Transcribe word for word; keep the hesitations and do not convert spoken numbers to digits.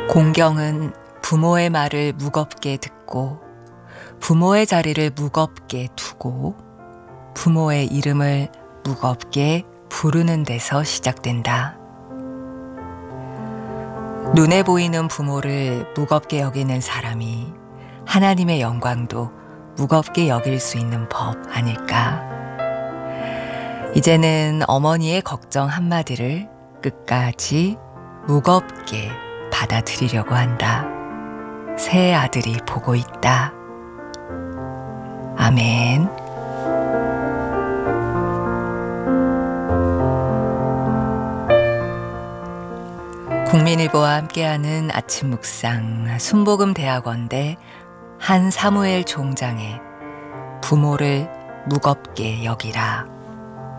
공경은 부모의 말을 무겁게 듣고 부모의 자리를 무겁게 두고 부모의 이름을 무겁게 부르는 데서 시작된다. 눈에 보이는 부모를 무겁게 여기는 사람이 하나님의 영광도 무겁게 여길 수 있는 법 아닐까? 이제는 어머니의 걱정 한마디를 끝까지 무겁게 받아들이려고 한다. 새 아들이 보고 있다. 아멘. 국민일보와 함께하는 아침 묵상 순복음 대학원대 한 사무엘 종장의 부모를 무겁게 여기라.